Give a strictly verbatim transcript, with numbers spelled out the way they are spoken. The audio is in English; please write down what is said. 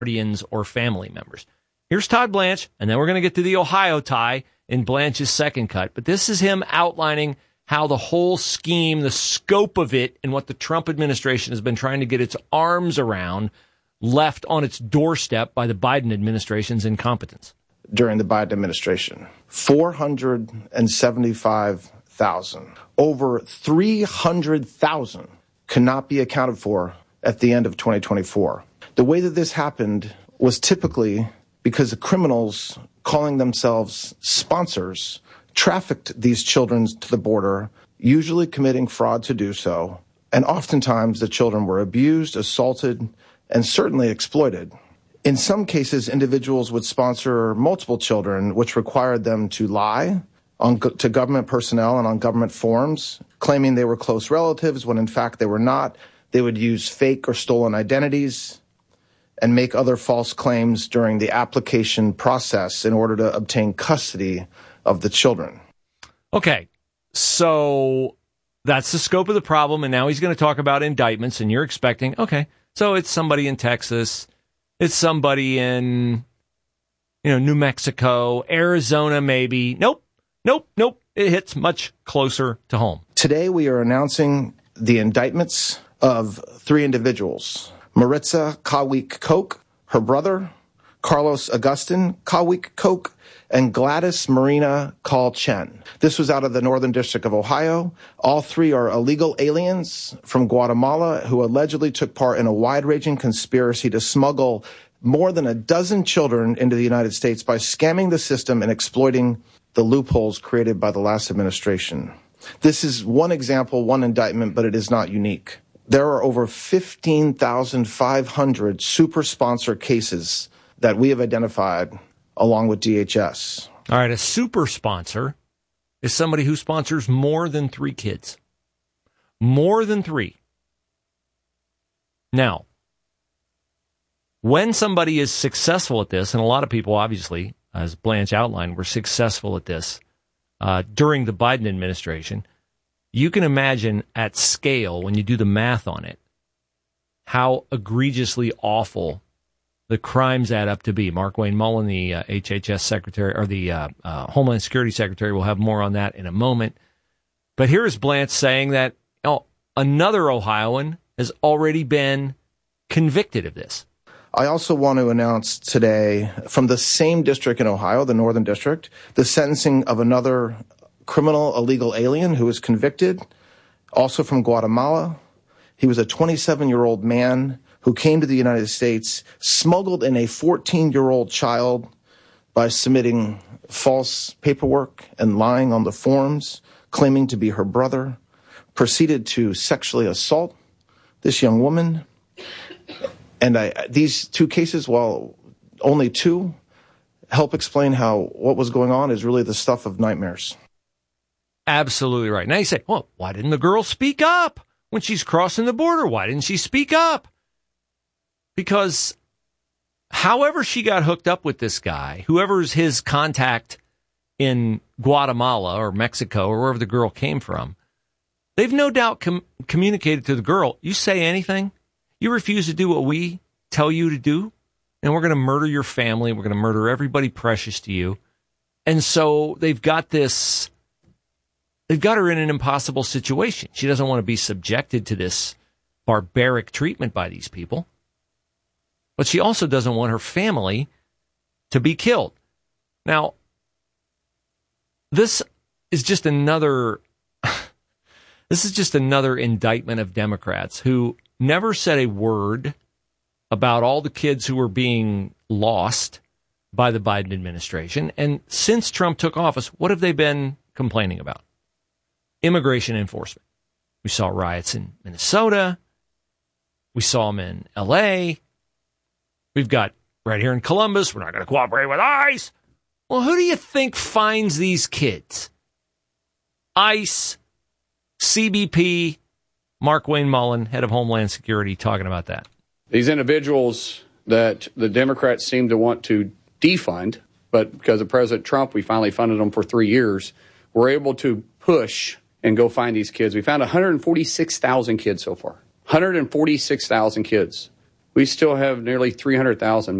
guardians or family members. Here's Todd Blanche, and then we're going to get to the Ohio tie in Blanche's second cut. But this is him outlining how the whole scheme, the scope of it, and what the Trump administration has been trying to get its arms around, left on its doorstep by the Biden administration's incompetence. During the Biden administration, four hundred seventy-five thousand, over three hundred thousand cannot be accounted for at the end of twenty twenty-four. The way that this happened was typically because the criminals calling themselves sponsors trafficked these children to the border, usually committing fraud to do so. And oftentimes the children were abused, assaulted, and certainly exploited. In some cases, individuals would sponsor multiple children, which required them to lie on, to government personnel and on government forms, claiming they were close relatives when in fact they were not. They would use fake or stolen identities and make other false claims during the application process in order to obtain custody of the children. Okay, so that's the scope of the problem, and now he's going to talk about indictments, and you're expecting, okay, so it's somebody in Texas, it's somebody in, you know, New Mexico, Arizona maybe. Nope, nope, nope, it hits much closer to home. Today we are announcing the indictments of three individuals. Maritza Kawik Koch, her brother, Carlos Agustin Kawik Koch, and Gladys Marina Call Chen. This was out of the Northern District of Ohio. All three are illegal aliens from Guatemala who allegedly took part in a wide-ranging conspiracy to smuggle more than a dozen children into the United States by scamming the system and exploiting the loopholes created by the last administration. This is one example, one indictment, but it is not unique. There are over fifteen thousand five hundred super sponsor cases that we have identified along with D H S. All right, a super sponsor is somebody who sponsors more than three kids. More than three. Now, when somebody is successful at this, and a lot of people, obviously, as Blanche outlined, were successful at this uh, during the Biden administration, you can imagine at scale, when you do the math on it, how egregiously awful the crimes add up to be. Markwayne Mullin, the uh, H H S Secretary, or the uh, uh, Homeland Security Secretary, will have more on that in a moment. But here is Blanche saying that oh, another Ohioan has already been convicted of this. I also want to announce today from the same district in Ohio, the Northern District, the sentencing of another criminal illegal alien who was convicted, also from Guatemala. He was a twenty-seven-year-old man who came to the United States, smuggled in a fourteen-year-old child by submitting false paperwork and lying on the forms, claiming to be her brother, proceeded to sexually assault this young woman. And I, these two cases, while only two, help explain how what was going on is really the stuff of nightmares. Absolutely right. Now you say, well, why didn't the girl speak up when she's crossing the border? Why didn't she speak up? Because however she got hooked up with this guy, whoever's his contact in Guatemala or Mexico or wherever the girl came from, they've no doubt com- communicated to the girl, you say anything, you refuse to do what we tell you to do, and we're going to murder your family, we're going to murder everybody precious to you. And so they've got this, they've got her in an impossible situation. She doesn't want to be subjected to this barbaric treatment by these people. But she also doesn't want her family to be killed. Now, this is just another this is just another indictment of Democrats who never said a word about all the kids who were being lost by the Biden administration. And since Trump took office, what have they been complaining about? Immigration enforcement. We saw riots in Minnesota. We saw them in L A. We've got right here in Columbus, we're not going to cooperate with ICE. Well, who do you think finds these kids? ICE, C B P, Markwayne Mullin, head of Homeland Security, talking about that. These individuals that the Democrats seem to want to defund, but because of President Trump, we finally funded them for three years. We're able to push and go find these kids. We found one hundred forty-six thousand kids so far. one hundred forty-six thousand kids. we still have nearly three hundred thousand